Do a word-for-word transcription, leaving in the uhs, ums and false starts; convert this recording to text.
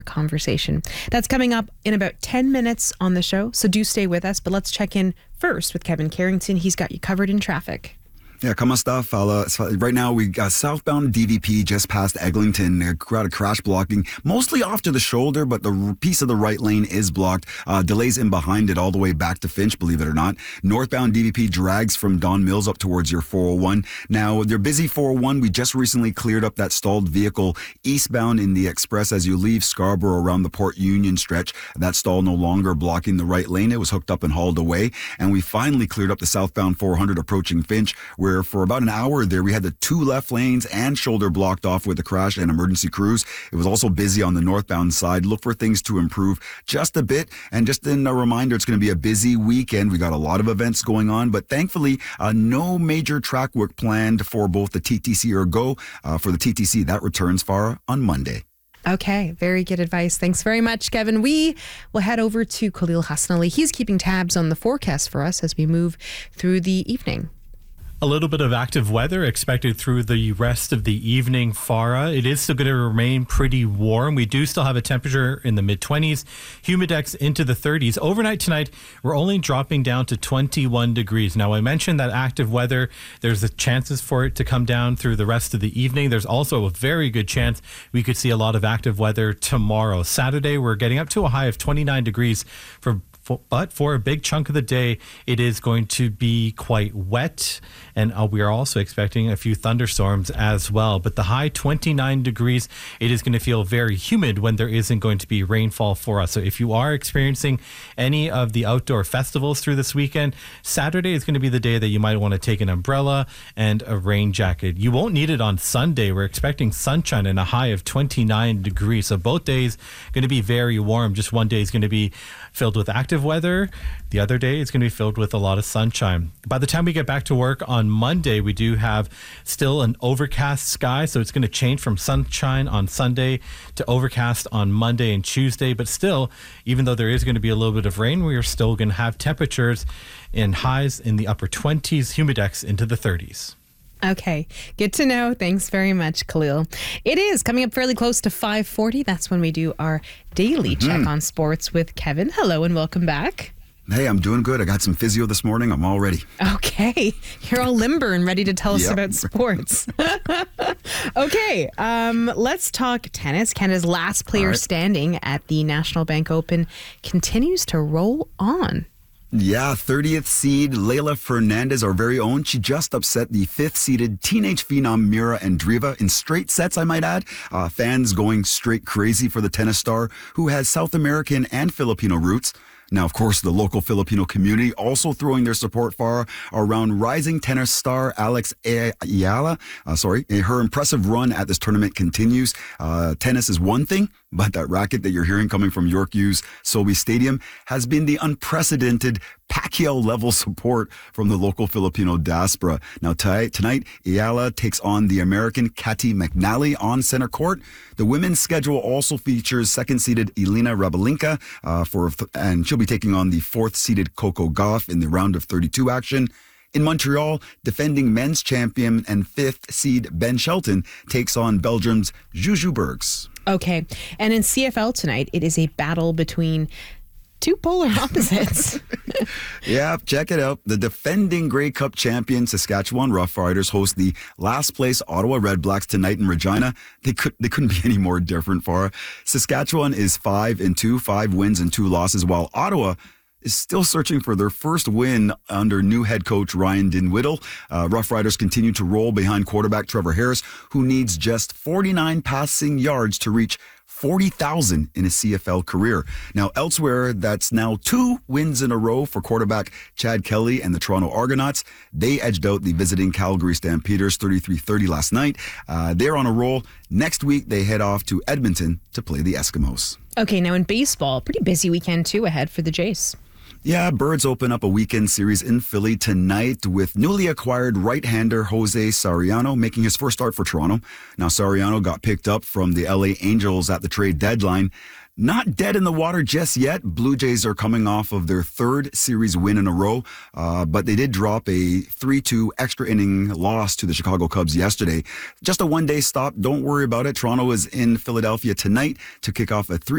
conversation. That's coming up in about ten minutes on the show, so do stay with us. But let's check in first with Kevin Carrington. He's got you covered in traffic. Yeah, kamusta, fella? Right now, we got southbound D V P just past Eglinton. Got a crash blocking, mostly off to the shoulder, but the piece of the right lane is blocked. Uh, delays in behind it all the way back to Finch, believe it or not. Northbound D V P drags from Don Mills up towards your four oh one. Now, they're busy four oh one. We just recently cleared up that stalled vehicle eastbound in the express as you leave Scarborough around the Port Union stretch. That stall no longer blocking the right lane. It was hooked up and hauled away. And we finally cleared up the southbound four hundred approaching Finch, where for about an hour there, we had the two left lanes and shoulder blocked off with a crash and emergency crews. It was also busy on the northbound side. Look for things to improve just a bit. And just in a reminder, it's going to be a busy weekend. We got a lot of events going on, but thankfully, uh, no major track work planned for both the T T C Ergo. Uh, for the T T C, that returns far on Monday. Okay, very good advice. Thanks very much, Kevin. We will head over to Khalil Hassan Ali. He's keeping tabs on the forecast for us as we move through the evening. A little bit of active weather expected through the rest of the evening, Farah. It is still going to remain pretty warm. We do still have a temperature in the mid-twenties, humidex into the thirties. Overnight tonight, we're only dropping down to twenty-one degrees. Now, I mentioned that active weather, there's the chances for it to come down through the rest of the evening. There's also a very good chance we could see a lot of active weather tomorrow. Saturday, we're getting up to a high of twenty-nine degrees for But for a big chunk of the day, it is going to be quite wet, and uh, we are also expecting a few thunderstorms as well. But the high twenty-nine degrees, it is going to feel very humid when there isn't going to be rainfall for us. So if you are experiencing any of the outdoor festivals through this weekend, Saturday is going to be the day that you might want to take an umbrella and a rain jacket. You won't need it on Sunday. We're expecting sunshine and a high of twenty-nine degrees. So both days going to be very warm. Just one day is going to be filled with active weather. The other day it's going to be filled with a lot of sunshine. By the time we get back to work on Monday, we do have still an overcast sky, so it's going to change from sunshine on Sunday to overcast on Monday and Tuesday. But still, even though there is going to be a little bit of rain, we are still going to have temperatures in highs in the upper twenties, humidex into the thirties. Okay, good to know. Thanks very much, Khalil. It is coming up fairly close to five forty. That's when we do our daily mm-hmm. check on sports with Kevin. Hello and welcome back. Hey, I'm doing good. I got some physio this morning. I'm all ready. Okay, you're all limber and ready to tell us yep. about sports. Okay, um, let's talk tennis. Canada's last player right. standing at the National Bank Open continues to roll on. Yeah, thirtieth seed Leylah Fernandez, our very own. She just upset the fifth-seeded teenage phenom Mira Andreeva in straight sets, I might add. Uh, fans going straight crazy for the tennis star, who has South American and Filipino roots. Now, of course, the local Filipino community also throwing their support far around rising tennis star Alex Ayala. Uh, sorry, her impressive run at this tournament continues. Uh, tennis is one thing, but that racket that you're hearing coming from York U's Sobeys Stadium has been the unprecedented Pacquiao-level support from the local Filipino diaspora. Now, t- tonight, Ayala takes on the American Cathy McNally on center court. The women's schedule also features second-seeded Elena Rabalinka, uh, for, and she'll be taking on the fourth-seeded Coco Gauff in the round of thirty-two action. In Montreal, defending men's champion and fifth seed Ben Shelton takes on Belgium's Juju Bergs. Okay, and in C F L tonight, it is a battle between two polar opposites. Yeah, check it out. The defending Grey Cup champion Saskatchewan Roughriders host the last place Ottawa Redblacks tonight in Regina. They could they couldn't be any more different for Saskatchewan is five and two, five wins and two losses, while Ottawa is still searching for their first win under new head coach Ryan Dinwiddie. Uh, Rough Riders continue to roll behind quarterback Trevor Harris, who needs just forty-nine passing yards to reach forty thousand in his C F L career. Now, elsewhere, that's now two wins in a row for quarterback Chad Kelly and the Toronto Argonauts. They edged out the visiting Calgary Stampeders thirty-three thirty last night. Uh, they're on a roll. Next week, they head off to Edmonton to play the Eskimos. Okay, now in baseball, pretty busy weekend too ahead for the Jays. Yeah, Birds open up a weekend series in Philly tonight with newly acquired right-hander Jose Sariano making his first start for Toronto. Now, Sariano got picked up from the L A Angels at the trade deadline. Not dead in the water just yet. Blue Jays are coming off of their third series win in a row, uh, but they did drop a three two extra inning loss to the Chicago Cubs yesterday. Just a one-day stop. Don't worry about it. Toronto is in Philadelphia tonight to kick off a three